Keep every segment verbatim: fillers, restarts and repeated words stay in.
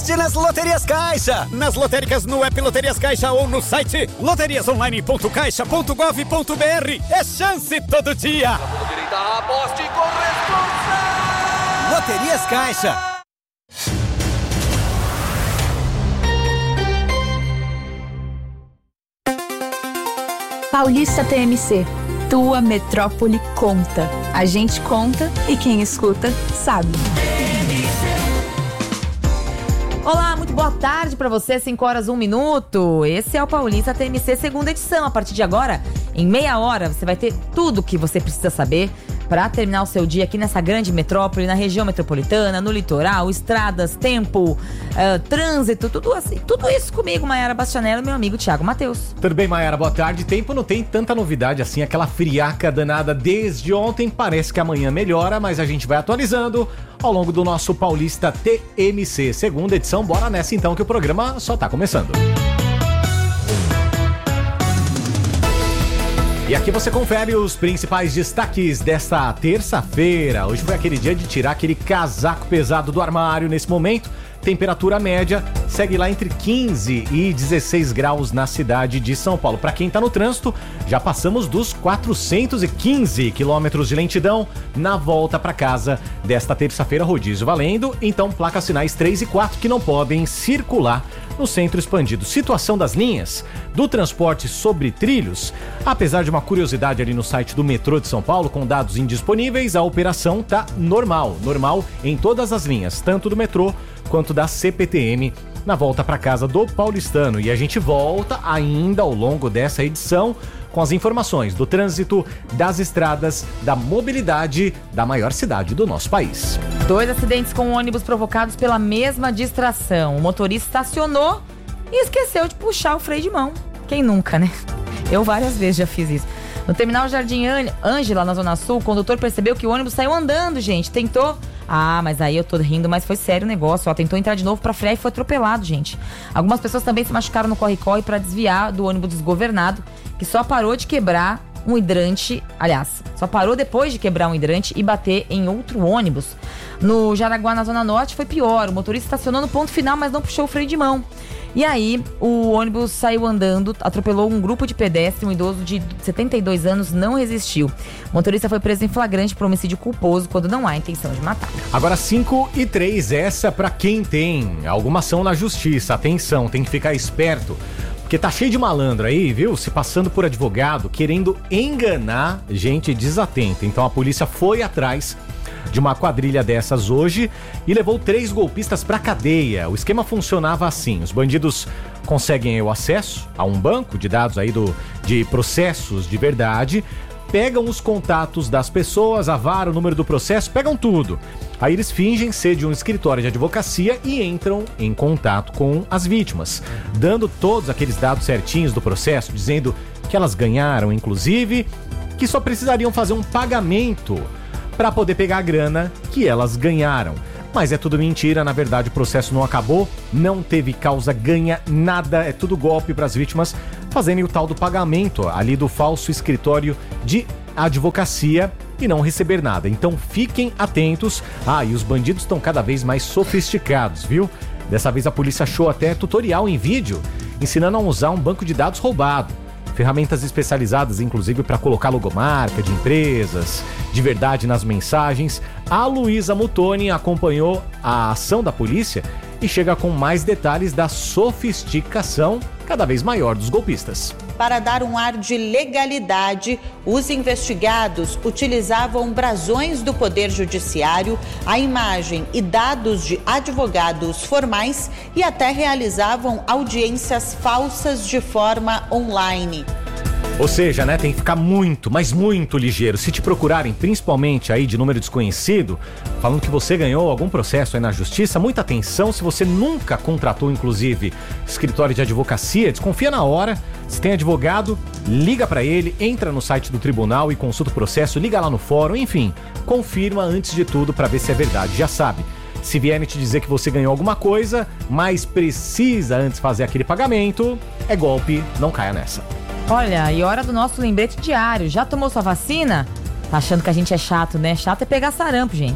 Aposte nas Loterias Caixa. Nas lotéricas, no app Loterias Caixa ou no site loterias online ponto caixa ponto gov ponto br. É chance todo dia. Direita, aposte com responsa. Loterias Caixa. Paulista T M C. Tua metrópole conta. A gente conta e quem escuta sabe. Olá, muito boa tarde pra você, cinco horas, um minuto. Esse é o Paulista T M C, segunda edição. A partir de agora, em meia hora, você vai ter tudo o que você precisa saber para terminar o seu dia aqui nessa grande metrópole, na região metropolitana, no litoral, estradas, tempo, uh, trânsito, tudo assim, tudo isso comigo, Maiara Bastianello e meu amigo Thiago Matheus. Tudo bem, Maiara? Boa tarde. Tempo não tem tanta novidade assim, aquela friaca danada desde ontem. Parece que amanhã melhora, mas a gente vai atualizando ao longo do nosso Paulista T M C, segunda edição. Bora nessa então, que o programa só tá começando. E aqui você confere os principais destaques desta terça-feira. Hoje foi aquele dia de tirar aquele casaco pesado do armário. Nesse momento, temperatura média segue lá entre quinze e dezesseis graus na cidade de São Paulo. Para quem tá no trânsito, já passamos dos quatrocentos e quinze quilômetros de lentidão na volta para casa desta terça-feira, rodízio valendo. Então, placas sinais três e quatro que não podem circular no centro expandido. Situação das linhas do transporte sobre trilhos. Apesar de uma curiosidade ali no site do metrô de São Paulo, com dados indisponíveis, a operação tá normal. Normal em todas as linhas, tanto do metrô quanto da C P T M, na volta para casa do paulistano. E a gente volta ainda ao longo dessa edição com as informações do trânsito, das estradas, da mobilidade da maior cidade do nosso país. Dois acidentes com ônibus provocados pela mesma distração. O motorista estacionou e esqueceu de puxar o freio de mão. Quem nunca, né? Eu várias vezes já fiz isso. No terminal Jardim Ângela, na Zona Sul, o condutor percebeu que o ônibus saiu andando, gente. Tentou... Ah, mas aí eu tô rindo, mas foi sério o negócio. Ó, tentou entrar de novo pra frear e foi atropelado, gente. Algumas pessoas também se machucaram no corre-corre pra desviar do ônibus desgovernado, que só parou de quebrar um hidrante, aliás, só parou depois de quebrar um hidrante e bater em outro ônibus. No Jaraguá, na Zona Norte, foi pior. O motorista estacionou no ponto final, mas não puxou o freio de mão. E aí, o ônibus saiu andando, atropelou um grupo de pedestres, um idoso de setenta e dois anos não resistiu. O motorista foi preso em flagrante por homicídio culposo, quando não há intenção de matar. Agora cinco e três, essa pra quem tem alguma ação na justiça. Atenção, tem que ficar esperto, porque tá cheio de malandro aí, viu? Se passando por advogado, querendo enganar gente desatenta. Então a polícia foi atrás de uma quadrilha dessas hoje e levou três golpistas pra cadeia. O esquema funcionava assim: os bandidos conseguem o acesso a um banco de dados aí do, de processos de verdade, pegam os contatos das pessoas, a vara, o número do processo, pegam tudo. Aí eles fingem ser de um escritório de advocacia e entram em contato com as vítimas, dando todos aqueles dados certinhos do processo, dizendo que elas ganharam, inclusive, que só precisariam fazer um pagamento para poder pegar a grana que elas ganharam. Mas é tudo mentira, na verdade o processo não acabou, não teve causa ganha, nada, é tudo golpe para as vítimas fazerem o tal do pagamento ali do falso escritório de advocacia e não receber nada. Então fiquem atentos. Ah, e os bandidos estão cada vez mais sofisticados, viu? Dessa vez a polícia achou até tutorial em vídeo ensinando a usar um banco de dados roubado. Ferramentas especializadas, inclusive, para colocar logomarca de empresas de verdade nas mensagens. A Luísa Mutoni acompanhou a ação da polícia e chega com mais detalhes da sofisticação cada vez maior dos golpistas. Para dar um ar de legalidade, os investigados utilizavam brasões do Poder Judiciário, a imagem e dados de advogados formais e até realizavam audiências falsas de forma online. Ou seja, né, tem que ficar muito, mas muito ligeiro. Se te procurarem, principalmente aí de número desconhecido, falando que você ganhou algum processo aí na justiça, muita atenção. Se você nunca contratou, inclusive, escritório de advocacia, desconfia na hora. Se tem advogado, liga pra ele, entra no site do tribunal e consulta o processo, liga lá no fórum, enfim, confirma antes de tudo pra ver se é verdade. Já sabe, se vierem te dizer que você ganhou alguma coisa, mas precisa antes fazer aquele pagamento, é golpe, não caia nessa. Olha, e hora do nosso lembrete diário. Já tomou sua vacina? Tá achando que a gente é chato, né? Chato é pegar sarampo, gente.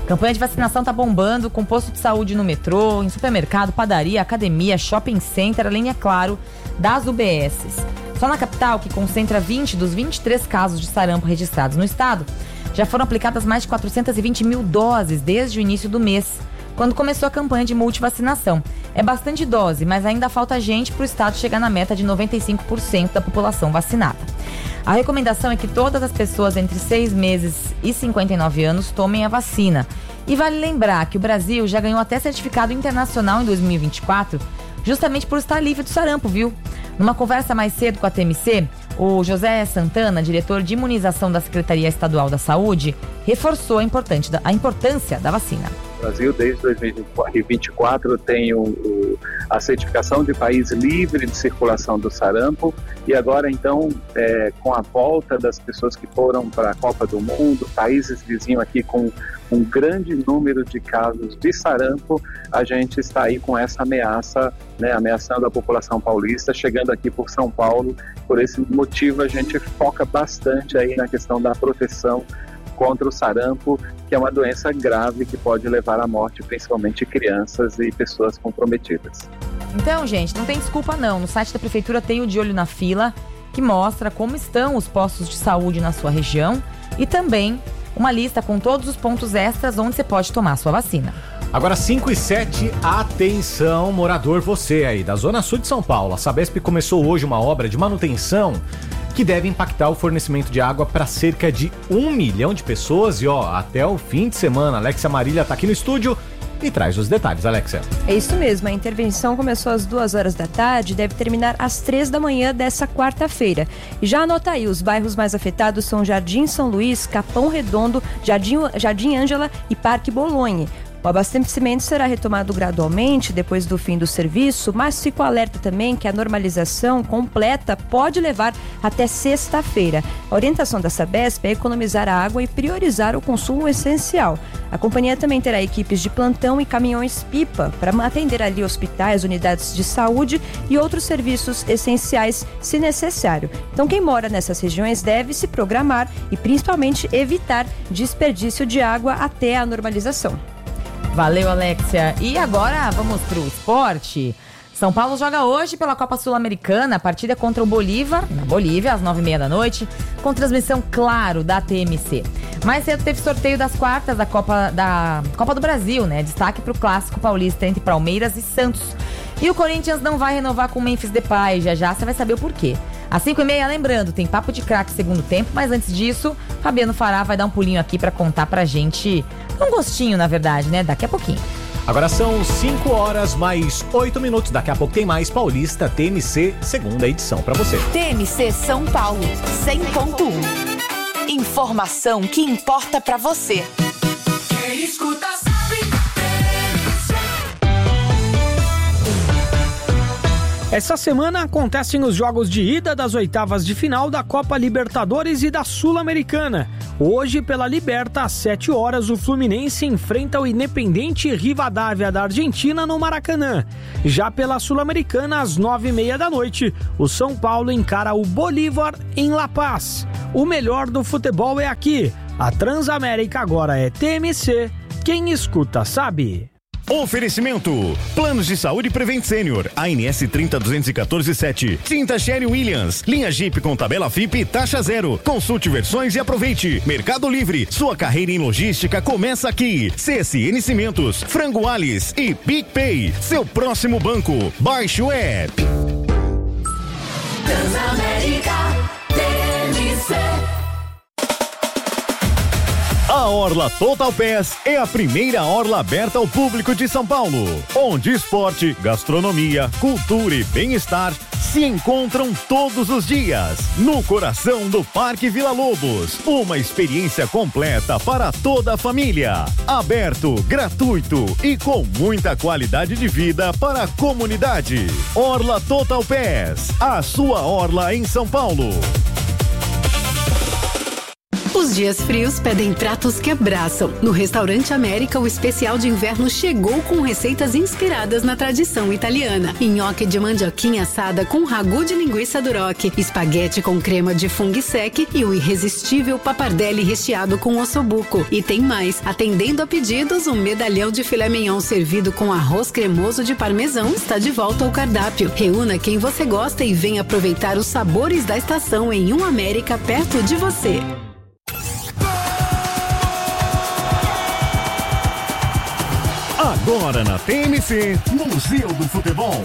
A campanha de vacinação tá bombando com posto de saúde no metrô, em supermercado, padaria, academia, shopping center, além, é claro, das U B Ss. Só na capital, que concentra vinte dos vinte e três casos de sarampo registrados no estado, já foram aplicadas mais de quatrocentas e vinte mil doses desde o início do mês, quando começou a campanha de multivacinação. É bastante dose, mas ainda falta gente para o estado chegar na meta de noventa e cinco por cento da população vacinada. A recomendação é que todas as pessoas entre seis meses e cinquenta e nove anos tomem a vacina. E vale lembrar que o Brasil já ganhou até certificado internacional em dois mil e vinte e quatro, justamente por estar livre do sarampo, viu? Numa conversa mais cedo com a T M C, o José Santana, diretor de imunização da Secretaria Estadual da Saúde, reforçou a, importante da, a importância da vacina. O Brasil, desde dois mil e vinte e quatro, tem o, o, a certificação de país livre de circulação do sarampo e agora, então, é, com a volta das pessoas que foram para a Copa do Mundo, países vizinhos aqui com um grande número de casos de sarampo, a gente está aí com essa ameaça, né, ameaçando a população paulista, chegando aqui por São Paulo. Por esse motivo, a gente foca bastante aí na questão da proteção contra o sarampo, que é uma doença grave que pode levar à morte, principalmente crianças e pessoas comprometidas. Então, gente, não tem desculpa não. No site da Prefeitura tem o De Olho na Fila, que mostra como estão os postos de saúde na sua região e também uma lista com todos os pontos extras onde você pode tomar a sua vacina. Agora cinco e sete, atenção, morador, você aí da Zona Sul de São Paulo. A Sabesp começou hoje uma obra de manutenção que deve impactar o fornecimento de água para cerca de um milhão de pessoas e ó, até o fim de semana. Alexia Marília tá aqui no estúdio e traz os detalhes, Alexia. É isso mesmo, a intervenção começou às duas horas da tarde e deve terminar às três da manhã dessa quarta-feira. E já anota aí, os bairros mais afetados são Jardim São Luís, Capão Redondo, Jardim, Jardim Ângela e Parque Bolonha. O abastecimento será retomado gradualmente depois do fim do serviço, mas fica o alerta também que a normalização completa pode levar até sexta-feira. A orientação da Sabesp é economizar a água e priorizar o consumo essencial. A companhia também terá equipes de plantão e caminhões-pipa para atender ali hospitais, unidades de saúde e outros serviços essenciais, se necessário. Então, quem mora nessas regiões deve se programar e principalmente evitar desperdício de água até a normalização. Valeu, Alexia. E agora vamos pro esporte. São Paulo joga hoje pela Copa Sul-Americana. A partida é contra o Bolívar, na Bolívia, às nove e meia da noite, com transmissão, claro, da T M C. Mais cedo teve sorteio das quartas da Copa, da Copa do Brasil, né? Destaque pro clássico paulista entre Palmeiras e Santos. E o Corinthians não vai renovar com o Memphis Depay. Já já você vai saber o porquê. Às cinco e meia, lembrando, tem papo de craque segundo tempo, mas antes disso, Fabiano Fará vai dar um pulinho aqui pra contar pra gente, um gostinho, na verdade, né? Daqui a pouquinho. Agora são cinco horas mais oito minutos. Daqui a pouco tem mais Paulista T M C, segunda edição pra você. T M C São Paulo, cem ponto um. Informação que importa pra você. Quem escuta sabe. Essa semana acontecem os jogos de ida das oitavas de final da Copa Libertadores e da Sul-Americana. Hoje, pela Liberta, às sete horas, o Fluminense enfrenta o Independente Rivadavia da Argentina no Maracanã. Já pela Sul-Americana, às nove e meia da noite, o São Paulo encara o Bolívar em La Paz. O melhor do futebol é aqui. A Transamérica agora é T M C. Quem escuta sabe. Oferecimento: Planos de Saúde Prevent Senior, A N S trinta duzentos e quatorze sete. Tinta Sherry Williams, linha Jeep com tabela F I P e taxa zero. Consulte versões e aproveite. Mercado Livre, sua carreira em logística começa aqui. C S N Cimentos, Frango Alice e PicPay, seu próximo banco. Baixe o app. Transamérica T M C. A Orla Total Pass é a primeira orla aberta ao público de São Paulo, onde esporte, gastronomia, cultura e bem-estar se encontram todos os dias, no coração do Parque Vila Lobos. Uma experiência completa para toda a família, aberto, gratuito e com muita qualidade de vida para a comunidade. Orla Total Pass, a sua orla em São Paulo. Os Os dias frios pedem pratos que abraçam. No Restaurante América, o especial de inverno chegou com receitas inspiradas na tradição italiana. Nhoque de mandioquinha assada com ragu de linguiça duroc, espaguete com crema de funghi sec e o irresistível pappardelle recheado com ossobuco. E tem mais, atendendo a pedidos, um medalhão de filé mignon servido com arroz cremoso de parmesão está de volta ao cardápio. Reúna quem você gosta e venha aproveitar os sabores da estação em um América perto de você. Agora na T M C, Museu do Futebol.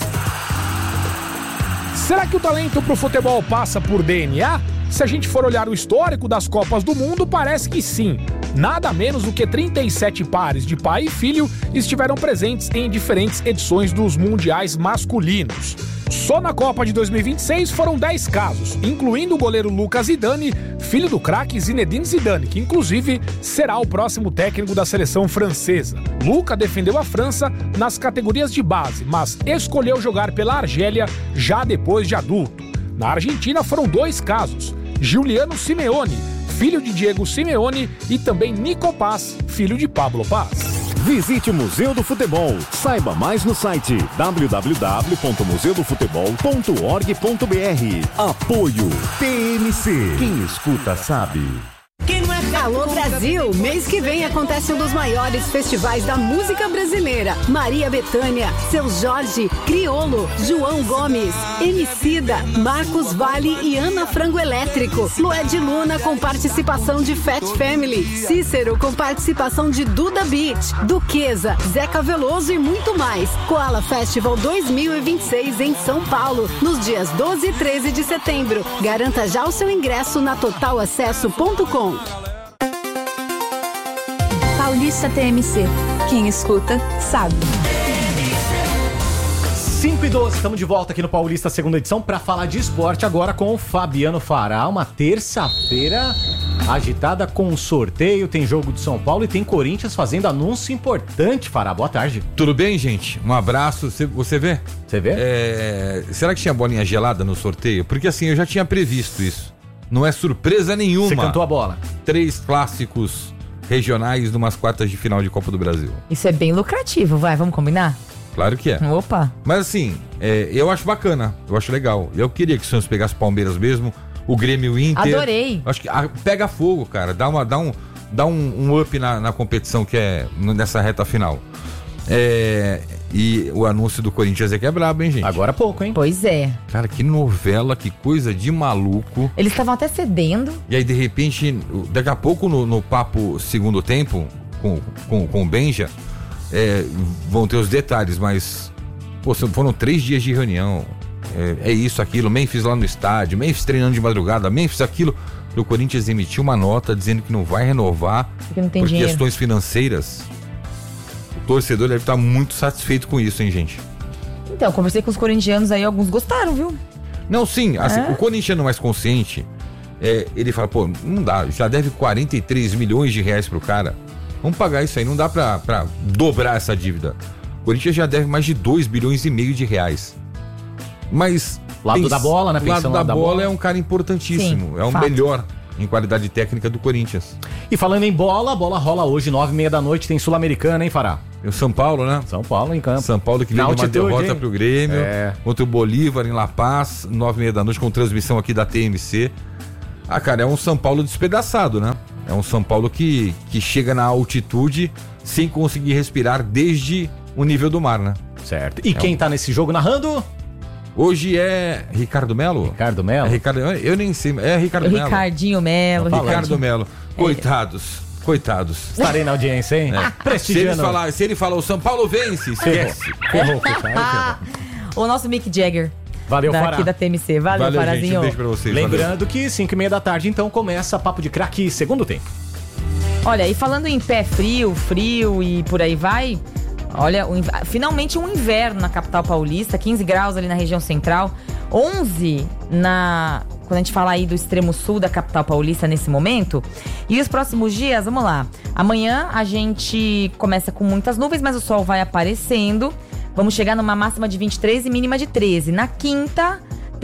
Será que o talento pro futebol passa por D N A? Se a gente for olhar o histórico das Copas do Mundo, parece que sim. Nada menos do que trinta e sete pares de pai e filho estiveram presentes em diferentes edições dos mundiais masculinos. Só na Copa de dois mil e vinte e seis foram dez casos, incluindo o goleiro Lucas Zidane, filho do craque Zinedine Zidane, que inclusive será o próximo técnico da seleção francesa. Luca defendeu a França nas categorias de base, mas escolheu jogar pela Argélia já depois de adulto. Na Argentina foram dois casos: Giuliano Simeone, filho de Diego Simeone, e também Nico Paz, filho de Pablo Paz. Visite o Museu do Futebol. Saiba mais no site w w w ponto museu do futebol ponto org ponto b r. Apoio T M C. Quem escuta sabe. Alô Brasil! Mês que vem acontece um dos maiores festivais da música brasileira. Maria Bethânia, Seu Jorge, Criolo, João Gomes, Emicida, Marcos Valle e Ana Frango Elétrico. Lued Luna com participação de Fat Family. Cícero com participação de Duda Beat, Duquesa, Zeca Veloso e muito mais. Koala Festival dois mil e vinte e seis em São Paulo, nos dias doze e treze de setembro. Garanta já o seu ingresso na total acesso ponto com. Paulista T M C. Quem escuta, sabe. cinco e doze, estamos de volta aqui no Paulista, segunda edição, para falar de esporte agora com o Fabiano Fará. Uma terça-feira agitada com sorteio, tem jogo de São Paulo e tem Corinthians fazendo anúncio importante, Fará. Boa tarde. Tudo bem, gente? Um abraço. Você vê? Você vê? É... Será que tinha bolinha gelada no sorteio? Porque assim, eu já tinha previsto isso. Não é surpresa nenhuma. Você cantou a bola. Três clássicos regionais numas quartas de final de Copa do Brasil. Isso é bem lucrativo, vai, vamos combinar? Claro que é. Opa! Mas assim, é, eu acho bacana, eu acho legal. Eu queria que o Santos pegasse Palmeiras mesmo, o Grêmio Inter. Adorei! Acho que a, pega fogo, cara, dá, uma, dá, um, dá um, um up na, na competição que é nessa reta final. É, e o anúncio do Corinthians é que é brabo, hein, gente? Agora há pouco, hein? Pois é. Cara, que novela, que coisa de maluco. Eles estavam até cedendo. E aí, de repente, daqui a pouco, no, no papo segundo tempo, com, com, com o Benja, é, vão ter os detalhes, mas pô, foram três dias de reunião. É, é isso, aquilo, Memphis lá no estádio, Memphis treinando de madrugada, Memphis aquilo. E o Corinthians emitiu uma nota dizendo que não vai renovar porque não tem por dinheiro. Questões financeiras. O torcedor deve estar muito satisfeito com isso, hein, gente? Então, conversei com os corintianos aí, alguns gostaram, viu? Não, sim, assim, É? o corintiano mais consciente, é, ele fala, pô, não dá, já deve quarenta e três milhões de reais pro cara, vamos pagar isso aí, não dá pra, pra dobrar essa dívida. O Corinthians já deve mais de dois bilhões e meio de reais. Mas... Lado pens- da bola, né? Lado Pensando da lado da bola bola. é um cara importantíssimo, Sim, é o fato. melhor em qualidade técnica do Corinthians. E falando em bola, a bola rola hoje, nove e meia da noite, tem Sul-Americana, hein, Fará? O São Paulo, né? São Paulo em campo. São Paulo que Na veio de uma altitude, derrota hein? pro Grêmio, É. contra o Bolívar em La Paz, nove e meia da noite, com transmissão aqui da T M C. Ah, cara, é um São Paulo despedaçado, né? É um São Paulo que, que chega na altitude sem conseguir respirar desde o nível do mar, né? Certo. E É quem um- tá nesse jogo narrando? Hoje é Ricardo Melo? Ricardo Melo? É Ricardo, eu nem sei, é Ricardo Melo. Ricardinho Melo. Ricardo Melo. Coitados, coitados. Estarei na audiência, hein? É. Se, Prestigiando. eles falar, se ele falar o São Paulo vence, esquece. Ferrou, cara. O nosso Mick Jagger. Valeu, daqui Fará. da T M C. Valeu, Valeu, gente, Farazinho. um beijo pra vocês. Lembrando que cinco e meia da tarde, então, começa Papo de Craque, segundo tempo. Olha, e falando em pé frio, frio e por aí vai, olha, o inv- finalmente um inverno na capital paulista, quinze graus ali na região central, onze na... Quando a gente fala aí do extremo sul da capital paulista nesse momento. E os próximos dias, vamos lá. Amanhã a gente começa com muitas nuvens, mas o sol vai aparecendo. Vamos chegar numa máxima de vinte e três e mínima de treze. Na quinta,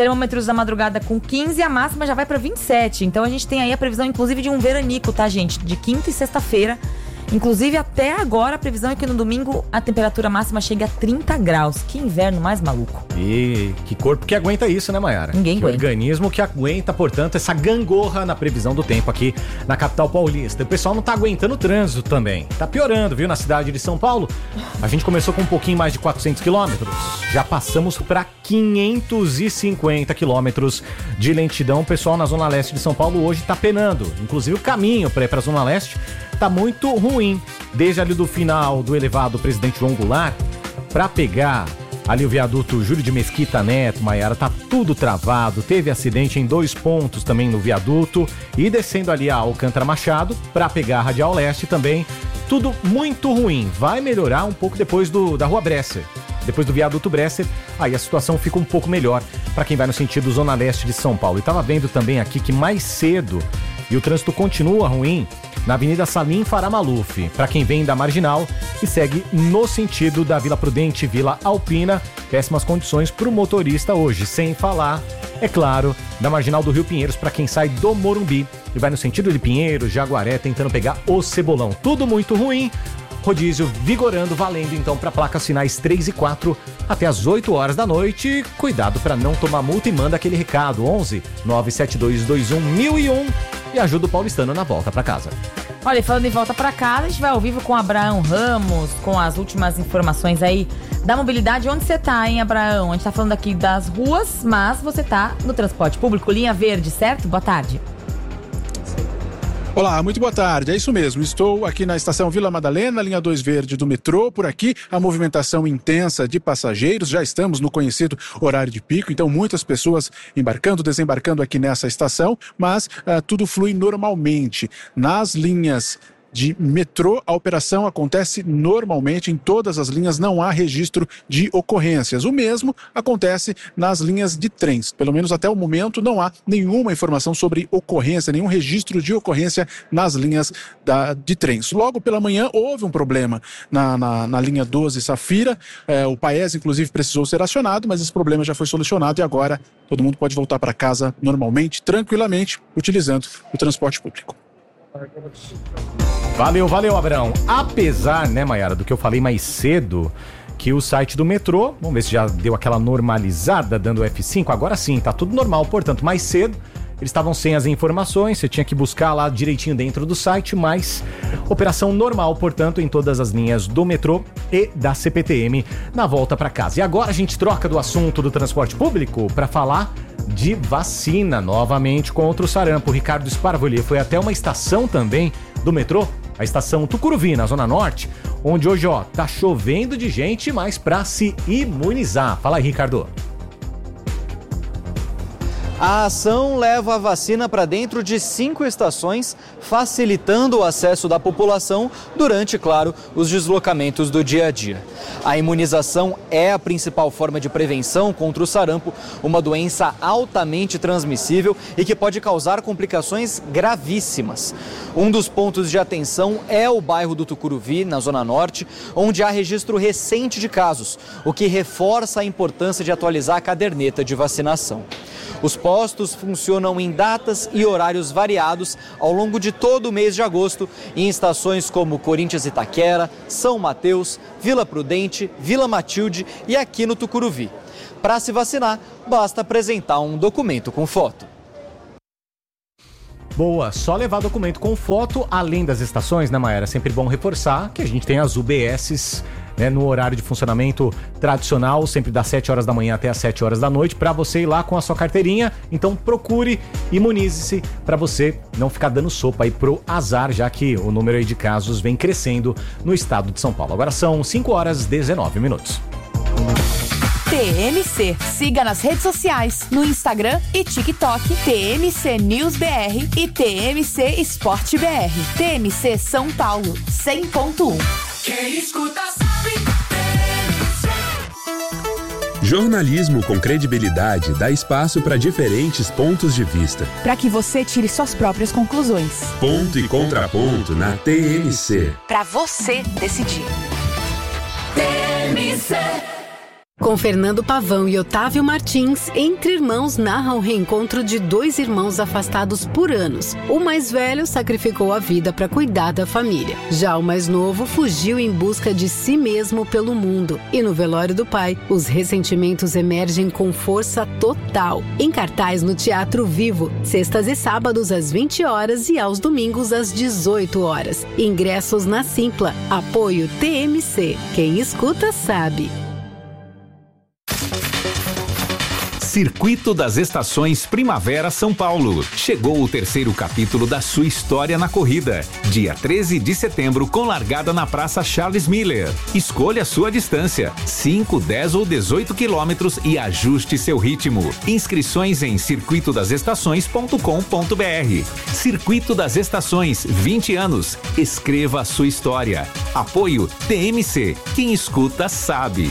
Termômetros da madrugada com quinze, a máxima já vai para vinte e sete. Então a gente tem aí a previsão, inclusive, de um veranico, tá, gente? De quinta e sexta-feira. Inclusive, até agora, a previsão é que no domingo a temperatura máxima chegue a trinta graus. Que inverno mais maluco. E que corpo que aguenta isso, né, Mayara? Ninguém que aguenta. Organismo que aguenta, portanto, essa gangorra na previsão do tempo aqui na capital paulista. O pessoal não tá aguentando o trânsito também. Tá piorando, viu, na cidade de São Paulo. A gente começou com um pouquinho mais de quatrocentos quilômetros. Já passamos para quinhentos e cinquenta quilômetros de lentidão. O pessoal na zona leste de São Paulo hoje tá penando. Inclusive o caminho para ir pra zona leste tá muito ruim, desde ali do final do elevado Presidente João Goulart, para pegar ali o viaduto Júlio de Mesquita Neto, Maiara, tá tudo travado, teve acidente em dois pontos também no viaduto, e descendo ali a Alcântara Machado, para pegar a Radial Leste também, tudo muito ruim, vai melhorar um pouco depois do, da Rua Bresser, depois do viaduto Bresser, aí a situação fica um pouco melhor para quem vai no sentido Zona Leste de São Paulo. E tava vendo também aqui que mais cedo, e o trânsito continua ruim, na Avenida Salim Farah Maluf, para quem vem da Marginal e segue no sentido da Vila Prudente, Vila Alpina. Péssimas condições para o motorista hoje, sem falar, é claro, da Marginal do Rio Pinheiros, para quem sai do Morumbi e vai no sentido de Pinheiros, Jaguaré, tentando pegar o Cebolão. Tudo muito ruim. Rodízio vigorando, valendo então para placas sinais três e quatro até as oito horas da noite. Cuidado para não tomar multa e manda aquele recado: onze nove sete dois dois um mil e um e ajuda o paulistano na volta para casa. Olha, e falando em volta para casa, a gente vai ao vivo com o Abraão Ramos, com as últimas informações aí da mobilidade. Onde você tá, hein, Abraão? A gente tá falando aqui das ruas, mas você tá no transporte público, linha verde, certo? Boa tarde. Olá, muito boa tarde, é isso mesmo, estou aqui na estação Vila Madalena, linha dois verde do metrô, por aqui a movimentação intensa de passageiros, já estamos no conhecido horário de pico, então muitas pessoas embarcando, desembarcando aqui nessa estação, mas uh, tudo flui normalmente. Nas linhas de metrô, a operação acontece normalmente em todas as linhas, não há registro de ocorrências. O mesmo acontece nas linhas de trens. Pelo menos até o momento não há nenhuma informação sobre ocorrência, nenhum registro de ocorrência nas linhas da, de trens. Logo pela manhã houve um problema na, na, na linha doze Safira, é, o Paes inclusive precisou ser acionado, mas esse problema já foi solucionado e agora todo mundo pode voltar para casa normalmente, tranquilamente, utilizando o transporte público. Valeu, valeu, Abraão. Apesar, né, Mayara, do que eu falei mais cedo, que o site do metrô, vamos ver se já deu aquela normalizada dando F cinco, agora sim, tá tudo normal, portanto, mais cedo eles estavam sem as informações, você tinha que buscar lá direitinho dentro do site, mas operação normal, portanto, em todas as linhas do metrô e da C P T M na volta para casa. E agora a gente troca do assunto do transporte público para falar de vacina novamente contra o sarampo. O Ricardo Sparvoli foi até uma estação também do metrô, a estação Tucuruvi, na Zona Norte, onde hoje, ó, tá chovendo de gente, mas pra se imunizar. Fala aí, Ricardo. A ação leva a vacina para dentro de cinco estações, facilitando o acesso da população durante, claro, os deslocamentos do dia a dia. A imunização é a principal forma de prevenção contra o sarampo, uma doença altamente transmissível e que pode causar complicações gravíssimas. Um dos pontos de atenção é o bairro do Tucuruvi, na Zona Norte, onde há registro recente de casos, o que reforça a importância de atualizar a caderneta de vacinação. Os postos funcionam em datas e horários variados ao longo de todo o mês de agosto, em estações como Corinthians Itaquera, São Mateus, Vila Prudente, Vila Matilde e aqui no Tucuruvi. Para se vacinar, basta apresentar um documento com foto. Boa, só levar documento com foto, além das estações, né, Mayara? É sempre bom reforçar que a gente tem as U B Ss, né, no horário de funcionamento tradicional, sempre das sete horas da manhã até as sete horas da noite, para você ir lá com a sua carteirinha. Então procure, imunize-se, para você não ficar dando sopa aí pro azar, já que o número aí de casos vem crescendo no estado de São Paulo. Agora são cinco horas e dezenove minutos. T M C. Siga nas redes sociais, no Instagram e TikTok, T M C News B R e T M C Esporte B R. T M C São Paulo, cem ponto um. Quem escuta sabe. Jornalismo com credibilidade dá espaço para diferentes pontos de vista. Para que você tire suas próprias conclusões. Ponto e contraponto na T M C. Para você decidir. T M C. Com Fernando Pavão e Otávio Martins, Entre Irmãos narra o reencontro de dois irmãos afastados por anos. O mais velho sacrificou a vida para cuidar da família. Já o mais novo fugiu em busca de si mesmo pelo mundo. E no velório do pai, os ressentimentos emergem com força total. Em cartaz no Teatro Vivo, sextas e sábados às vinte horas e aos domingos às dezoito horas. Ingressos na Simpla. Apoio T M C. Quem escuta sabe. Circuito das Estações Primavera São Paulo. Chegou o terceiro capítulo da sua história na corrida. Dia treze de setembro, com largada na Praça Charles Miller. Escolha sua distância, cinco, dez ou dezoito quilômetros e ajuste seu ritmo. Inscrições em circuito das estações ponto com ponto b r. Circuito das Estações, vinte anos. Escreva a sua história. Apoio T M C. Quem escuta sabe.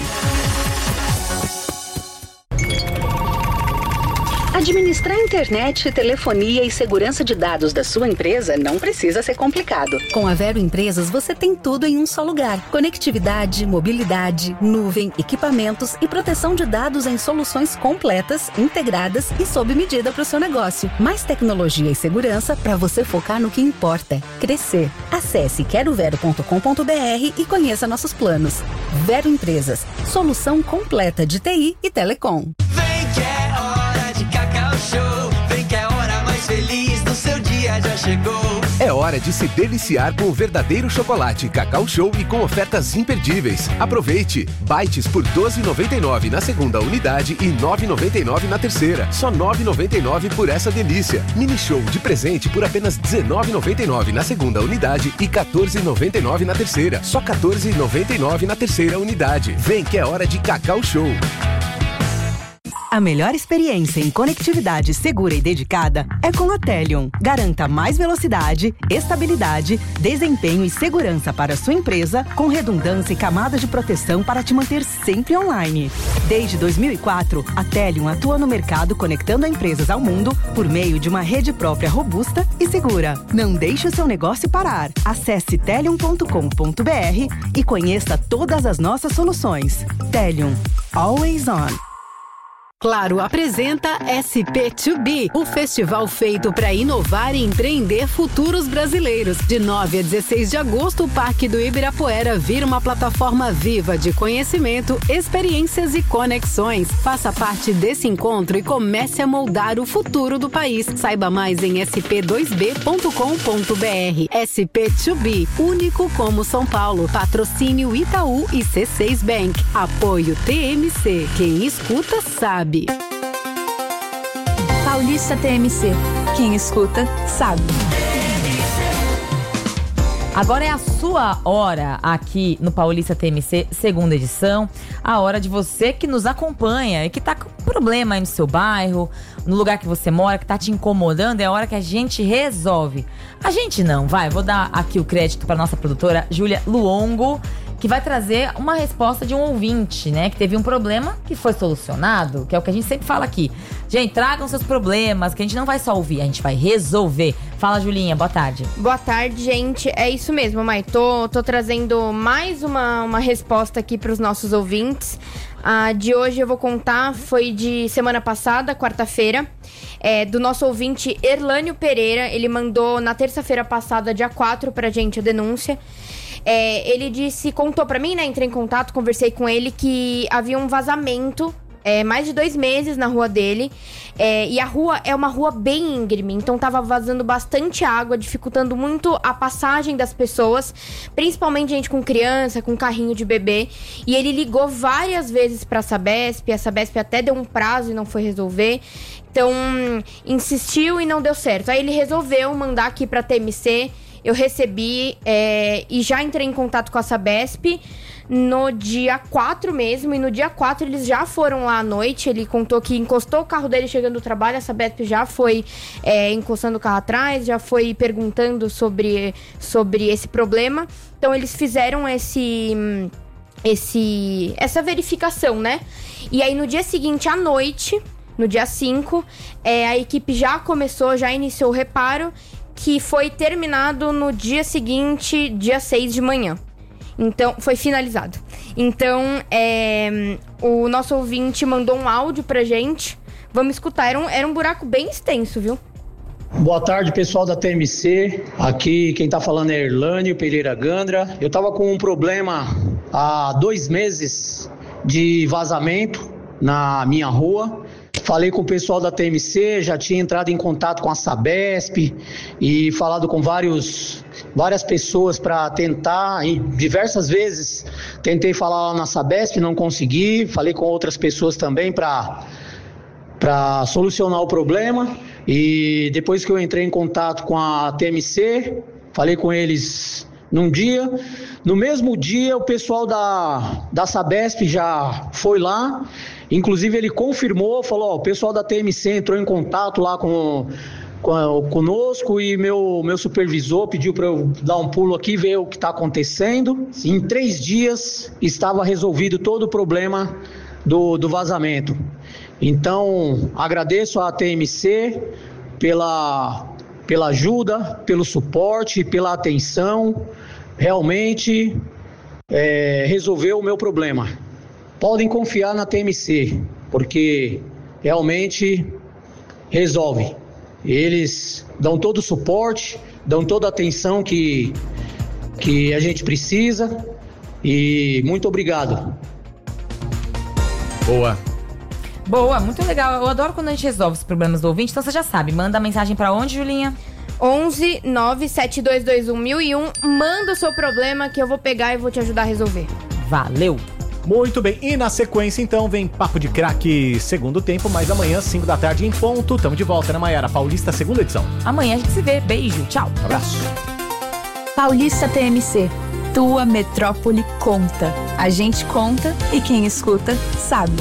Administrar internet, telefonia e segurança de dados da sua empresa não precisa ser complicado. Com a Vero Empresas, você tem tudo em um só lugar. Conectividade, mobilidade, nuvem, equipamentos e proteção de dados em soluções completas, integradas e sob medida para o seu negócio. Mais tecnologia e segurança para você focar no que importa: crescer. Acesse quero vero ponto com ponto b r e conheça nossos planos. Vero Empresas, solução completa de T I e telecom. Vem que é hora de Cacau Show. Vem que é a hora mais feliz do seu dia já chegou. É hora de se deliciar com o verdadeiro chocolate Cacau Show e com ofertas imperdíveis. Aproveite! Bites por doze reais e noventa e nove centavos na segunda unidade e nove reais e noventa e nove centavos na terceira. Só nove reais e noventa e nove centavos por essa delícia. Mini Show de presente por apenas dezenove reais e noventa e nove centavos na segunda unidade e quatorze reais e noventa e nove centavos na terceira. Só quatorze reais e noventa e nove centavos na terceira unidade. Vem que é hora de Cacau Show. A melhor experiência em conectividade segura e dedicada é com a Telion. Garanta mais velocidade, estabilidade, desempenho e segurança para a sua empresa, com redundância e camadas de proteção para te manter sempre online. Desde dois mil e quatro, a Telion atua no mercado conectando empresas ao mundo por meio de uma rede própria robusta e segura. Não deixe o seu negócio parar. Acesse telion ponto com ponto b r e conheça todas as nossas soluções. Telion. Always on. Claro apresenta S P dois B, o festival feito para inovar e empreender futuros brasileiros. De nove a dezesseis de agosto, o Parque do Ibirapuera vira uma plataforma viva de conhecimento, experiências e conexões. Faça parte desse encontro e comece a moldar o futuro do país. Saiba mais em s p dois b ponto com ponto b r. S P dois B, único como São Paulo. Patrocínio Itaú e C seis Bank. Apoio T M C. Quem escuta sabe. Paulista T M C. Quem escuta, sabe. Agora é a sua hora aqui no Paulista T M C, segunda edição. A hora de você que nos acompanha e que tá com problema aí no seu bairro, no lugar que você mora, que tá te incomodando. É a hora que a gente resolve. A gente não, vai, vou dar aqui o crédito para nossa produtora Júlia Luongo, que vai trazer uma resposta de um ouvinte, né? Que teve um problema que foi solucionado, que é o que a gente sempre fala aqui. Gente, tragam seus problemas, que a gente não vai só ouvir, a gente vai resolver. Fala, Julinha, boa tarde. Boa tarde, gente. É isso mesmo, Mai. Tô, tô trazendo mais uma, uma resposta aqui para os nossos ouvintes. A de hoje eu vou contar, foi de semana passada, quarta-feira, é, do nosso ouvinte Erlânio Pereira. Ele mandou na terça-feira passada, dia quatro, pra gente a denúncia. É, ele disse, contou pra mim, né, entrei em contato, conversei com ele, que havia um vazamento, é, mais de dois meses na rua dele, é, e a rua é uma rua bem íngreme, então tava vazando bastante água, dificultando muito a passagem das pessoas, principalmente gente com criança, com carrinho de bebê, e ele ligou várias vezes pra Sabesp, a Sabesp até deu um prazo e não foi resolver, então insistiu e não deu certo. Aí ele resolveu mandar aqui pra T M C. Eu recebi é, e já entrei em contato com a Sabesp no dia quatro mesmo. E no dia quatro eles já foram lá à noite. Ele contou que encostou o carro dele chegando do trabalho. A Sabesp já foi é, encostando o carro atrás, já foi perguntando sobre, sobre esse problema. Então eles fizeram esse, esse, essa verificação, né? E aí no dia seguinte à noite, no dia cinco, é, a equipe já começou, já iniciou o reparo, que foi terminado no dia seguinte, dia seis de manhã. Então, foi finalizado. Então, é, o nosso ouvinte mandou um áudio pra gente. Vamos escutar. Era um, era um buraco bem extenso, viu? Boa tarde, pessoal da T M C. Aqui quem tá falando é Erlânio Pereira Gandra. Eu tava com um problema há dois meses de vazamento na minha rua. Falei com o pessoal da T M C, já tinha entrado em contato com a Sabesp e falado com vários, várias pessoas para tentar, e diversas vezes tentei falar lá na Sabesp, não consegui. Falei com outras pessoas também para para solucionar o problema. E depois que eu entrei em contato com a T M C, falei com eles num dia. No mesmo dia, o pessoal da, da Sabesp já foi lá. Inclusive, ele confirmou, falou, ó, o pessoal da T M C entrou em contato lá com, com conosco e meu, meu supervisor pediu para eu dar um pulo aqui e ver o que está acontecendo. Em três dias, estava resolvido todo o problema do, do vazamento. Então, agradeço à T M C pela, pela ajuda, pelo suporte, pela atenção. Realmente é, resolveu o meu problema. Podem confiar na T M C, porque realmente resolve. Eles dão todo o suporte, dão toda a atenção que, que a gente precisa. E muito obrigado. Boa. Boa, muito legal. Eu adoro quando a gente resolve os problemas do ouvinte. Então você já sabe, manda a mensagem pra onde, Julinha? onze nove sete dois dois um mil e um. Manda o seu problema que eu vou pegar e vou te ajudar a resolver. Valeu. Muito bem, e na sequência então vem Papo de Craque segundo tempo, mas amanhã, cinco da tarde em ponto, tamo de volta, né, Maiara? Paulista, segunda edição. Amanhã a gente se vê, beijo, tchau. Abraço. Paulista T M C, tua metrópole conta. A gente conta e quem escuta sabe.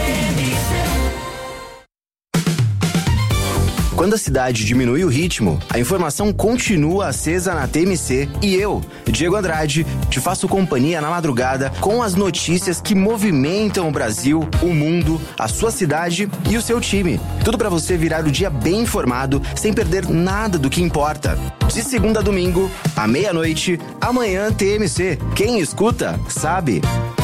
Quando a cidade diminui o ritmo, a informação continua acesa na T M C e eu, Diego Andrade, te faço companhia na madrugada com as notícias que movimentam o Brasil, o mundo, a sua cidade e o seu time. Tudo para você virar o dia bem informado, sem perder nada do que importa. De segunda a domingo, à meia-noite, amanhã T M C. Quem escuta, sabe.